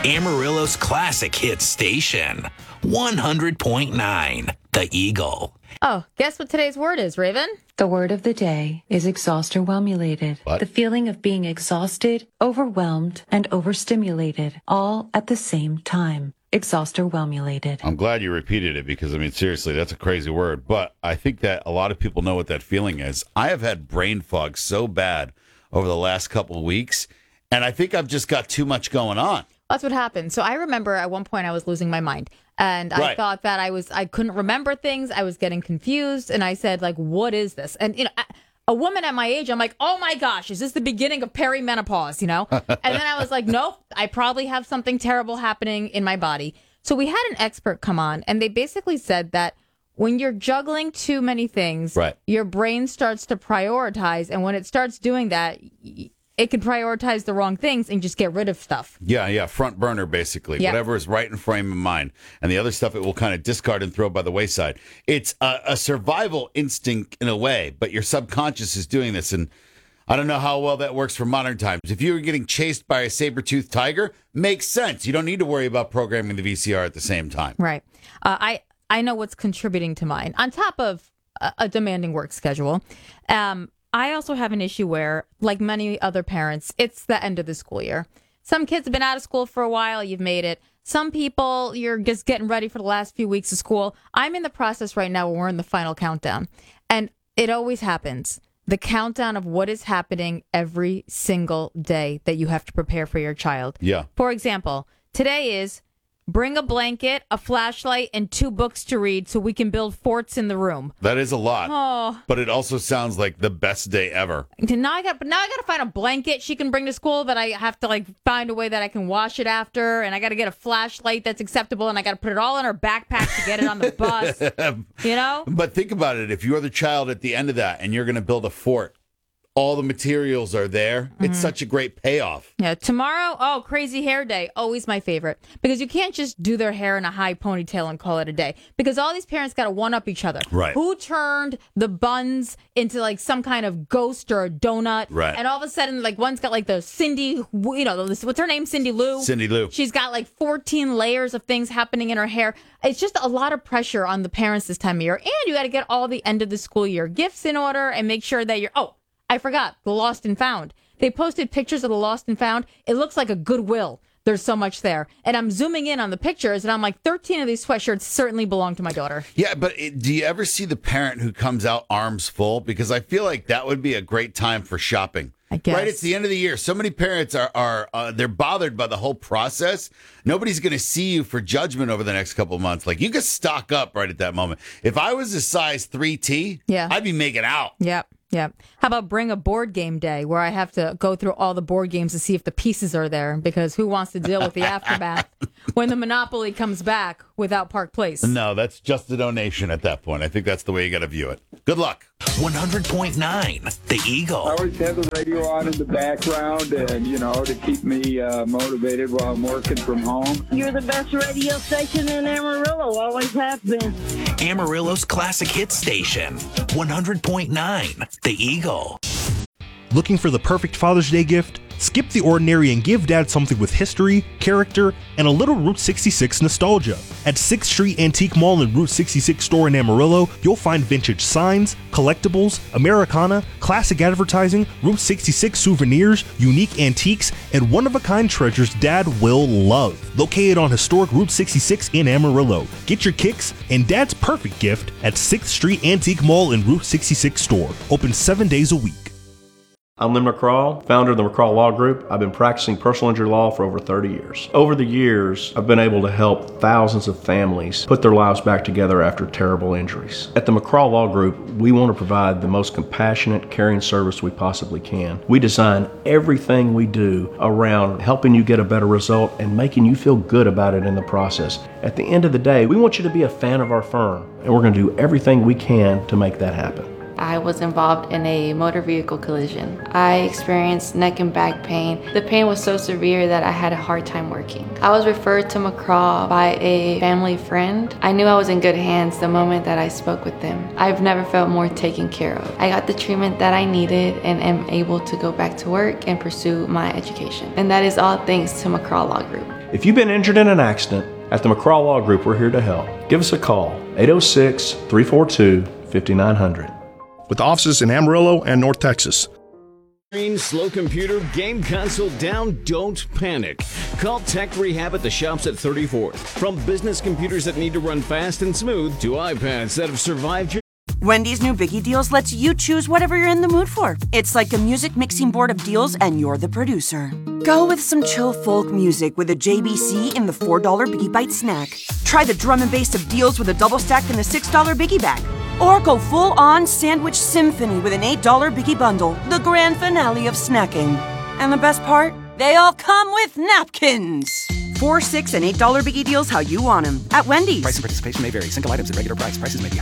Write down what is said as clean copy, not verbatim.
Amarillo's classic hit station, 100.9 The Eagle. Oh, guess what today's word is, Raven? The word of the day is exhausted-whelmulated. What? The feeling of being exhausted, overwhelmed, and overstimulated, all at the same time. Exhausted-whelmulated. I'm glad you repeated it because, seriously, that's a crazy word. But I think that a lot of people know what that feeling is. I have had brain fog so bad over the last couple of weeks, and I think I've just got too much going on. That's what happened. So I remember at one point I was losing my mind. And I thought that I couldn't remember things. I was getting confused. And I said, what is this? And, a woman at my age, I'm like, oh my gosh, is this the beginning of perimenopause, And then I was like, nope, I probably have something terrible happening in my body. So we had an expert come on, and they basically said that when you're juggling too many things, your brain starts to prioritize. And when it starts doing that, it can prioritize the wrong things and just get rid of stuff. Yeah, front burner, basically. Yeah. Whatever is right in frame of mind. And the other stuff it will kind of discard and throw by the wayside. It's a survival instinct in a way, but your subconscious is doing this. And I don't know how well that works for modern times. If you were getting chased by a saber-toothed tiger, makes sense. You don't need to worry about programming the VCR at the same time. Right. I know what's contributing to mine. On top of a demanding work schedule, I also have an issue where, like many other parents, it's the end of the school year. Some kids have been out of school for a while. You've made it. Some people, you're just getting ready for the last few weeks of school. I'm in the process right now where we're in the final countdown. And it always happens. The countdown of what is happening every single day that you have to prepare for your child. Yeah. For example, today is bring a blanket, a flashlight, and 2 books to read so we can build forts in the room. That is a lot. But it also sounds like the best day ever. Now I got to find a blanket she can bring to school, but I have to find a way that I can wash it after, and I got to get a flashlight that's acceptable, and I got to put it all in her backpack to get it on the bus. But think about it. If you're the child at the end of that and you're going to build a fort, all the materials are there. Mm-hmm. It's such a great payoff. Yeah. Tomorrow, crazy hair day. Always my favorite. Because you can't just do their hair in a high ponytail and call it a day. Because all these parents got to one-up each other. Right. Who turned the buns into some kind of ghost or a donut? Right. And all of a sudden, one's got the Cindy, what's her name? Cindy Lou? Cindy Lou. She's got 14 layers of things happening in her hair. It's just a lot of pressure on the parents this time of year. And you got to get all the end of the school year gifts in order and make sure that I forgot, the Lost and Found. They posted pictures of the Lost and Found. It looks like a Goodwill. There's so much there. And I'm zooming in on the pictures, and I'm like, 13 of these sweatshirts certainly belong to my daughter. Yeah, but do you ever see the parent who comes out arms full? Because I feel like that would be a great time for shopping. I guess. Right? It's the end of the year. So many parents are they're bothered by the whole process. Nobody's going to see you for judgment over the next couple of months. You can stock up right at that moment. If I was a size 3T, I'd be making out. Yep. Yeah. How about bring a board game day where I have to go through all the board games to see if the pieces are there, because who wants to deal with the aftermath when the Monopoly comes back without Park Place? No, that's just a donation at that point. I think that's the way you got to view it. Good luck. 100.9 The Eagle. I always have the radio on in the background and, to keep me motivated while I'm working from home. You're the best radio station in Amarillo, always have been. Amarillo's classic hit station, 100.9 The Eagle. Looking for the perfect Father's Day gift? Skip the ordinary and give Dad something with history, character, and a little Route 66 nostalgia. At 6th Street Antique Mall and Route 66 store in Amarillo, you'll find vintage signs, collectibles, Americana, classic advertising, Route 66 souvenirs, unique antiques, and one-of-a-kind treasures Dad will love. Located on historic Route 66 in Amarillo. Get your kicks and Dad's perfect gift at 6th Street Antique Mall and Route 66 store. Open 7 days a week. I'm Lynn McCraw, founder of the McCraw Law Group. I've been practicing personal injury law for over 30 years. Over the years, I've been able to help thousands of families put their lives back together after terrible injuries. At the McCraw Law Group, we want to provide the most compassionate, caring service we possibly can. We design everything we do around helping you get a better result and making you feel good about it in the process. At the end of the day, we want you to be a fan of our firm, and we're going to do everything we can to make that happen. I was involved in a motor vehicle collision. I experienced neck and back pain. The pain was so severe that I had a hard time working. I was referred to McCraw by a family friend. I knew I was in good hands the moment that I spoke with them. I've never felt more taken care of. I got the treatment that I needed and am able to go back to work and pursue my education. And that is all thanks to McCraw Law Group. If you've been injured in an accident, at the McCraw Law Group, we're here to help. Give us a call, 806-342-5900. With offices in Amarillo and North Texas. Slow computer, game console down, don't panic. Call Tech Rehab at the shops at 34th. From business computers that need to run fast and smooth to iPads that have survived your... Wendy's new Biggie Deals lets you choose whatever you're in the mood for. It's like a music mixing board of deals and you're the producer. Go with some chill folk music with a JBC in the $4 Biggie Bite snack. Try the drum and bass of deals with a double stack in the $6 Biggie Bag. Or go full-on sandwich symphony with an $8 Biggie Bundle, the grand finale of snacking. And the best part? They all come with napkins. $4, $6, and $8 Biggie Deals how you want them at Wendy's. Price and participation may vary. Single items at regular price. Prices may be